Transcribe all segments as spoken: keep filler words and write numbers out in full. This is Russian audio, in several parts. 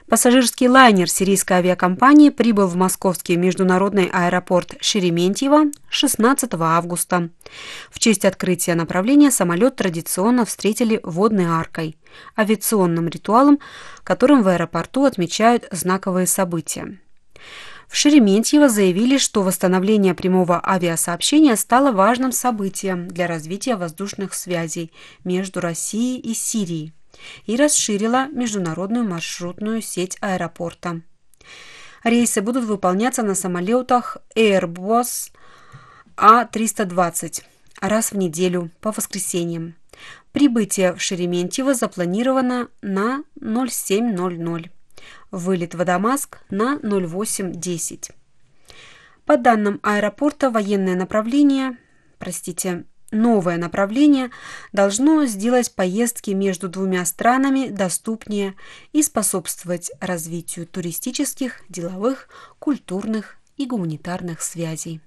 Пассажирский лайнер сирийской авиакомпании прибыл в московский международный аэропорт Шереметьево шестнадцатого августа. В честь открытия направления самолет традиционно встретили водной аркой, авиационным ритуалом, которым в аэропорту отмечают знаковые события. В Шереметьево заявили, что восстановление прямого авиасообщения стало важным событием для развития воздушных связей между Россией и Сирией и расширила международную маршрутную сеть аэропорта. Рейсы будут выполняться на самолетах Airbus А триста двадцать раз в неделю по воскресеньям. Прибытие в Шереметьево запланировано на ноль семь ноль ноль. Вылет в Дамаск на ноль восемь десять. По данным аэропорта, военное направление, простите, новое направление должно сделать поездки между двумя странами доступнее и способствовать развитию туристических, деловых, культурных и гуманитарных связей.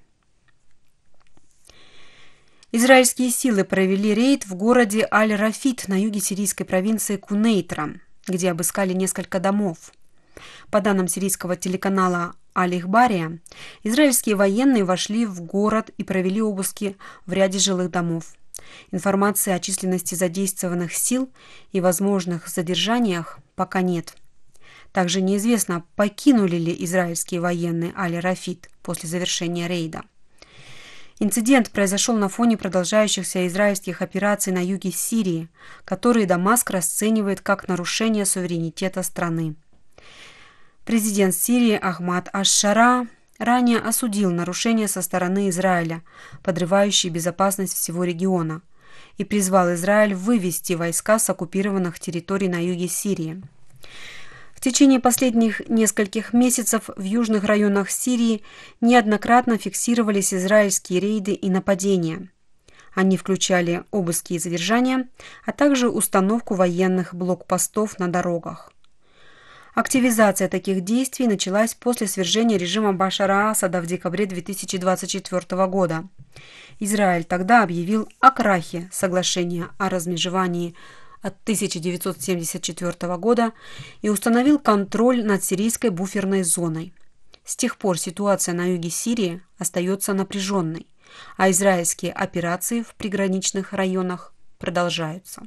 Израильские силы провели рейд в городе Аль-Рафид на юге сирийской провинции Кунейтра, где обыскали несколько домов. По данным сирийского телеканала Аль-Ихбария, израильские военные вошли в город и провели обыски в ряде жилых домов. Информации о численности задействованных сил и возможных задержаниях пока нет. Также неизвестно, покинули ли израильские военные Аль-Рафид после завершения рейда. Инцидент произошел на фоне продолжающихся израильских операций на юге Сирии, которые Дамаск расценивает как нарушение суверенитета страны. Президент Сирии Ахмад аш-Шара ранее осудил нарушения со стороны Израиля, подрывающие безопасность всего региона, и призвал Израиль вывести войска с оккупированных территорий на юге Сирии. В течение последних нескольких месяцев в южных районах Сирии неоднократно фиксировались израильские рейды и нападения. Они включали обыски и задержания, а также установку военных блокпостов на дорогах. Активизация таких действий началась после свержения режима Башара Асада в декабре две тысячи двадцать четвёртого года. Израиль тогда объявил о крахе соглашения о размежевании от тысяча девятьсот семьдесят четвёртого года и установил контроль над сирийской буферной зоной. С тех пор ситуация на юге Сирии остается напряженной, а израильские операции в приграничных районах продолжаются.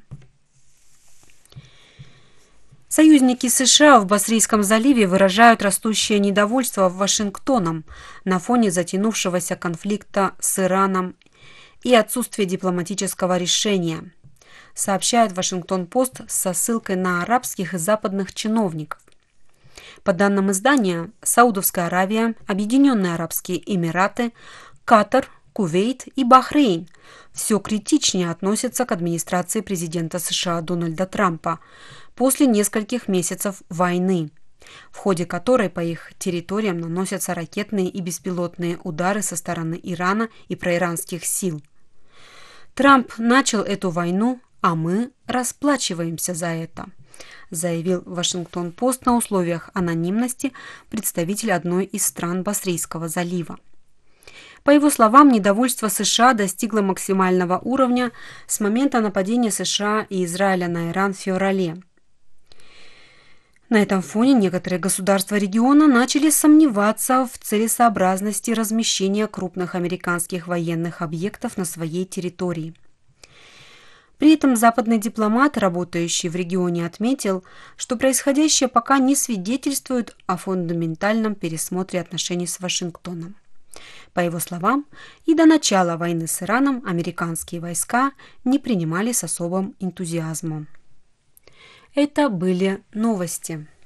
Союзники США в Басрийском заливе выражают растущее недовольство Вашингтоном на фоне затянувшегося конфликта с Ираном и отсутствия дипломатического решения, сообщает Вашингтон-Пост со ссылкой на арабских и западных чиновников. По данным издания, Саудовская Аравия, Объединенные Арабские Эмираты, Катар, Кувейт и Бахрейн все критичнее относятся к администрации президента США Дональда Трампа после нескольких месяцев войны, в ходе которой по их территориям наносятся ракетные и беспилотные удары со стороны Ирана и проиранских сил. Трамп начал эту войну, а мы расплачиваемся за это, заявил Вашингтон-Пост на условиях анонимности представитель одной из стран Басрийского залива. По его словам, недовольство США достигло максимального уровня с момента нападения США и Израиля на Иран в феврале. На этом фоне некоторые государства региона начали сомневаться в целесообразности размещения крупных американских военных объектов на своей территории. При этом западный дипломат, работающий в регионе, отметил, что происходящее пока не свидетельствует о фундаментальном пересмотре отношений с Вашингтоном. По его словам, и до начала войны с Ираном американские войска не принимали с особым энтузиазмом. Это были новости.